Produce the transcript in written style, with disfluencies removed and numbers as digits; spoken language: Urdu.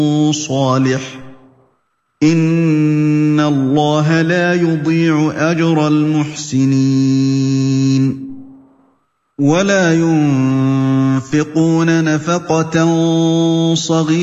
صالح إن الله لا يضيع أجر المحسنين ولا ينفقون نفقة صغيرة